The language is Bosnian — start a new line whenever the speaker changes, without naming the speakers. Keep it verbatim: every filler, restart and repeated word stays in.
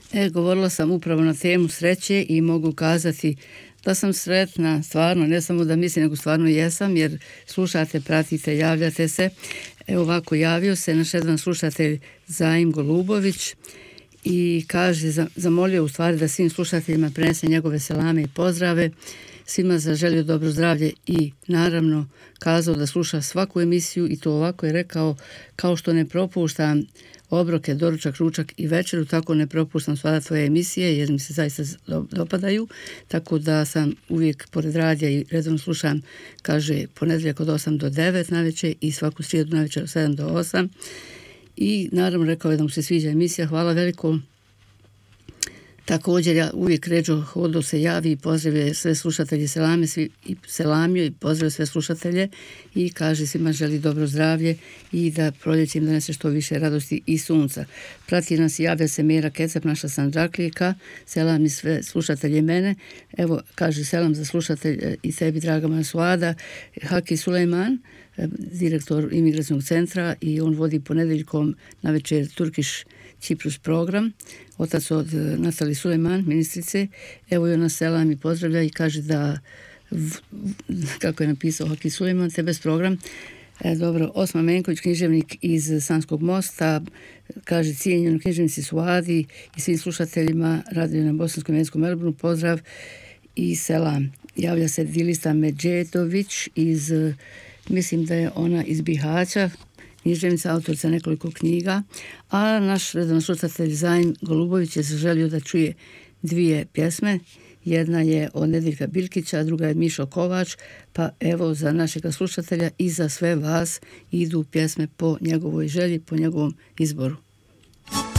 E, govorila sam upravo na temu sreće i mogu kazati da sam sretna, stvarno, ne samo da mislim, nego stvarno jesam, jer slušate, pratite, javljate se. Evo ovako, javio se naš jedan slušatelj Zaim Golubović i kaže, zamolio u stvari da svim slušateljima prenese njegove selame i pozdrave, svima zaželio dobro zdravlje i naravno kazao da sluša svaku emisiju i to ovako je rekao, kao što ne propuštam obroke, doručak, ručak i večeru, tako ne propuštam sva tvoje emisije jer mi se zaista dopadaju, tako da sam uvijek pored radija i redovno slušam, kaže, ponedjeljak od osam do devet navečer i svaku srijedu navečer od sedam do osam i naravno rekao je da mu se sviđa emisija, hvala veliko. Također ja uvijek ređo hodo se javi i pozdravlja sve slušatelje selame, svi, i selamio i pozdravlja sve slušatelje i kaže svima želi dobro zdravlje i da proljeće im donese što više radosti i sunca. Prati nas i javlja se Mera Kecep, naša Sandžaklijka, selam i sve slušatelje mene. Evo, kaže selam za slušatelj i tebi, draga moja Suada, Haki Sulejman, direktor imigracijnog centra i on vodi ponedjeljkom na večer Turkish Cyprus program, otac od Natali Sulejman, ministrice. Evo je ona selam i pozdravlja i kaže da, kako je napisao Haki Sulejman, te bez program. E, dobro, Osman Menković, književnik iz Sanskog mosta, kaže cijenjeno književnici Suadi i svim slušateljima radio na bosanskom jeziku Melbourne, pozdrav i selam. Javlja se Dilista Medžetović iz, mislim da je ona iz Bihaća, književnica, autorica nekoliko knjiga, a naš redovni slušatelj Zaim Golubović je želio da čuje dvije pjesme. Jedna je od Nedeljka Bilkića, druga je Mišo Kovač, pa evo za našega slušatelja i za sve vas idu pjesme po njegovoj želji, po njegovom izboru.